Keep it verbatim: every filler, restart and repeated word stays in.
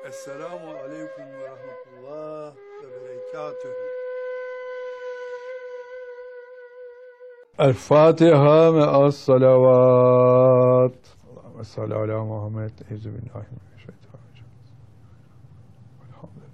Esselamu aleyküm ve rahmetullah ve berekatühü. El Fatiha ve as salavat. Allahümme salli ala Muhammed. Euzubillahimineşşeytanirracim. Elhamdülillah.